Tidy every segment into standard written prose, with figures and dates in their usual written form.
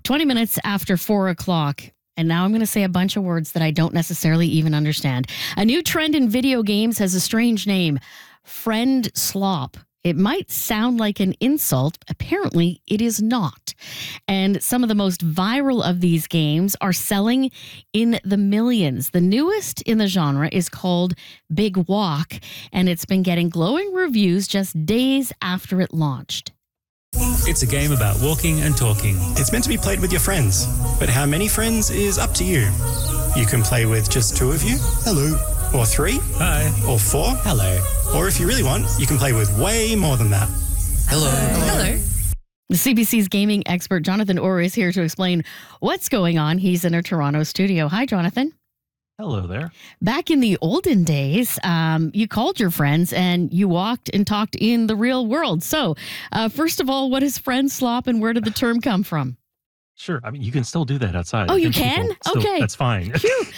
20 minutes after 4 o'clock. And now I'm going to say a bunch of words that I don't necessarily even understand. A new trend in video games has a strange name, friend slop. It might sound like an insult. Apparently, it is not. And some of the most viral of these games are selling in the millions. The newest in the genre is called Big Walk, and it's been getting glowing reviews just days after it launched. It's a game about walking and talking. It's meant to be played with your friends, but how many friends is up to you. You can play with just 2 of you. Hello. Or 3. Hi. Or 4. Hello. Or if you really want, you can play with way more than that. Hello. Hello. The CBC's gaming expert, Jonathan Orr, is here to explain what's going on. He's in our Toronto studio. Hi, Jonathan. Hello there. Back in the olden days, you called your friends and you walked and talked in the real world. So, first of all, what is friend slop and where did the term come from? Sure. I mean, you can still do that outside. Oh, you can? Okay. That's fine.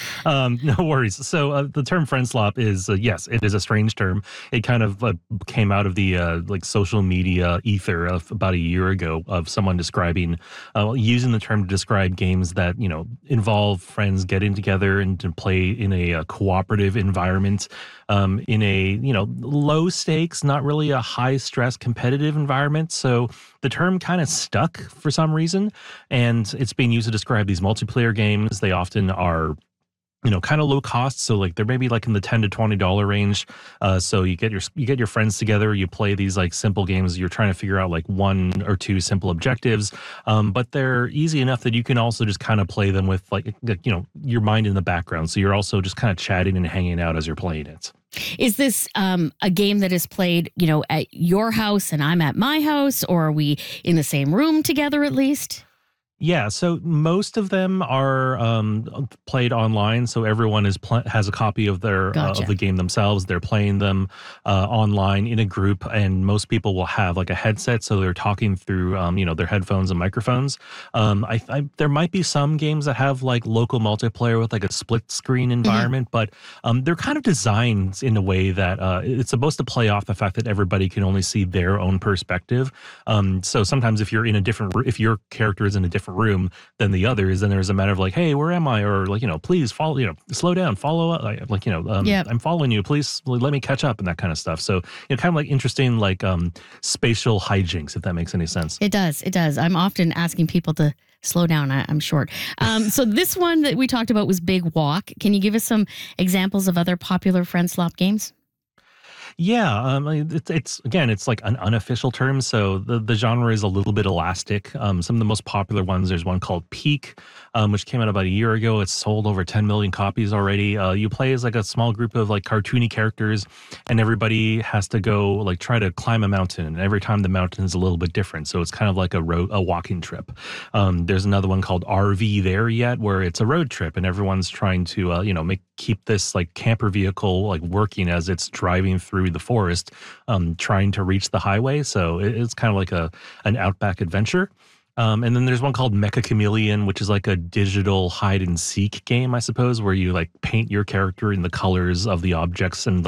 No worries. So the term friend slop is, yes, it is a strange term. It kind of came out of the social media ether of about a year ago of someone describing, using the term to describe games that, involve friends getting together and to play in a cooperative environment, in a, low stakes, not really a high stress competitive environment. So the term kind of stuck for some reason, and it's being used to describe these multiplayer games. They often are, kind of low cost. So they're maybe in the $10 to $20 range. So you get your friends together, you play these simple games. You're trying to figure out 1 or 2 simple objectives. But they're easy enough that you can also just kind of play them with your mind in the background. So you're also just kind of chatting and hanging out as you're playing it. Is this a game that is played, at your house and I'm at my house, or are we in the same room together at least? Yeah, so most of them are played online. So everyone has a copy of their Gotcha. Of the game themselves. They're playing them online in a group, and most people will have a headset, so they're talking through their headphones and microphones. There might be some games that have local multiplayer with a split screen environment, but they're kind of designed in a way that it's supposed to play off the fact that everybody can only see their own perspective. So sometimes if if your character is in a different room than the others, then there's a matter of hey, where am I? Or please follow, slow down, follow up. I'm following you. Please let me catch up and that kind of stuff. So kind of interesting spatial hijinks, if that makes any sense. It does. It does. I'm often asking people to slow down. I'm short. So this one that we talked about was Big Walk. Can you give us some examples of other popular friend slop games? Yeah, it's an unofficial term, so the genre is a little bit elastic. Some of the most popular ones, there's one called Peak, which came out about a year ago. It's sold over 10 million copies already. You play as a small group of cartoony characters, and everybody has to go try to climb a mountain, and every time the mountain is a little bit different. So it's kind of like a walking trip. There's another one called RV There Yet, where it's a road trip, and everyone's trying to keep this camper vehicle working as it's driving through the forest, trying to reach the highway. So it's kind of an outback adventure. And then there's one called Mecha Chameleon, which is a digital hide and seek game, I suppose, where you paint your character in the colors of the objects and